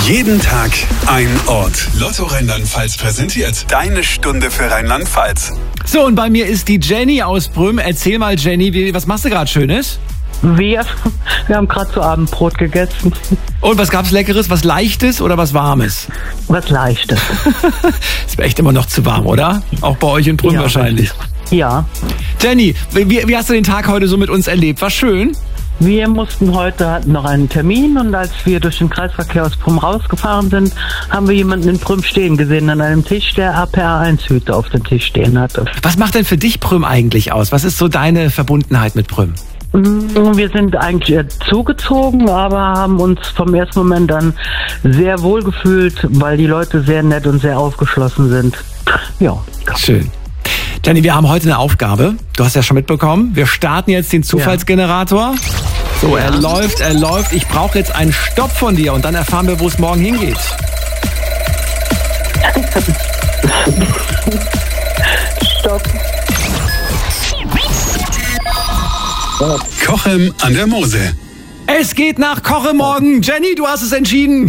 Jeden Tag ein Ort. Lotto Rheinland-Pfalz präsentiert deine Stunde für Rheinland-Pfalz. So, und bei mir ist die Jenny aus Prüm. Erzähl mal, Jenny, was machst du gerade Schönes? Wir haben gerade zu Abendbrot gegessen. Und was gab's Leckeres? Was Leichtes oder was Warmes? Was Leichtes. Ist echt immer noch zu warm, oder? Auch bei euch in Prüm wahrscheinlich. Ja. Jenny, wie hast du den Tag heute so mit uns erlebt? War schön? Wir hatten noch einen Termin und als wir durch den Kreisverkehr aus Prüm rausgefahren sind, haben wir jemanden in Prüm stehen gesehen an einem Tisch, der APR1-Hüte auf dem Tisch stehen hatte. Was macht denn für dich Prüm eigentlich aus? Was ist so deine Verbundenheit mit Prüm? Wir sind eigentlich eher zugezogen, aber haben uns vom ersten Moment an sehr wohl gefühlt, weil die Leute sehr nett und sehr aufgeschlossen sind. Ja. Schön. Jenny, wir haben heute eine Aufgabe. Du hast ja schon mitbekommen. Wir starten jetzt den Zufallsgenerator. So, er läuft. Ich brauche jetzt einen Stopp von dir und dann erfahren wir, wo es morgen hingeht. Stopp. Cochem an der Mosel. Es geht nach Koche morgen. Jenny, du hast es entschieden.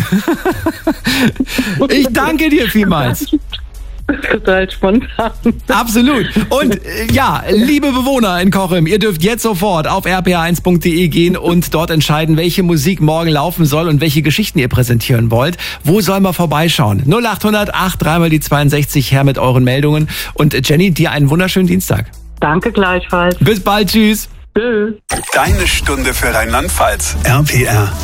Ich danke dir vielmals. Total spontan. Absolut. Und liebe Bewohner in Cochem, ihr dürft jetzt sofort auf rpr1.de gehen und dort entscheiden, welche Musik morgen laufen soll und welche Geschichten ihr präsentieren wollt. Wo sollen wir vorbeischauen? 0800 8 3 die 62 her mit euren Meldungen. Und Jenny, dir einen wunderschönen Dienstag. Danke gleichfalls. Bis bald, tschüss. Tschüss. Deine Stunde für Rheinland-Pfalz. RPR.